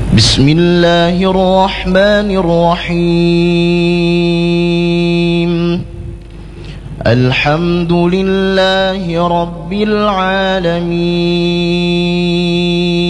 بسم الله الرحمن الرحيم الحمد لله رب العالمين